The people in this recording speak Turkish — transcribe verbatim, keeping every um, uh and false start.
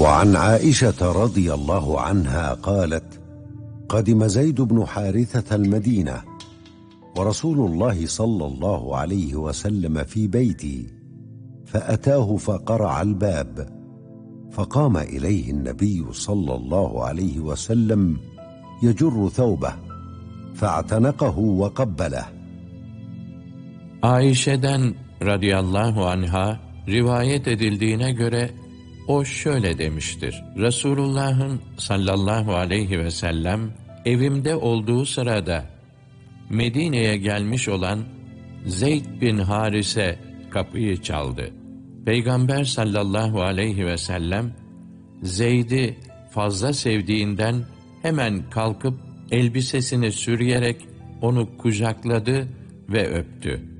وعن عائشة رضي الله عنها قالت: قدم زيد بن حارثة المدينة ورسول الله صلى الله عليه وسلم في بيتي، فأتاه فقرع الباب، فقام إليه النبي صلى الله عليه وسلم يجر ثوبه فاعتنقه وقبله. Ayşe'den radıyallahu anha rivayet edildiğine göre o şöyle demiştir: Resulullah'ın sallallahu aleyhi ve sellem evimde olduğu sırada Medine'ye gelmiş olan Zeyd bin Harise kapıyı çaldı. Peygamber sallallahu aleyhi ve sellem Zeyd'i fazla sevdiğinden hemen kalkıp elbisesini sürüyerek onu kucakladı ve öptü.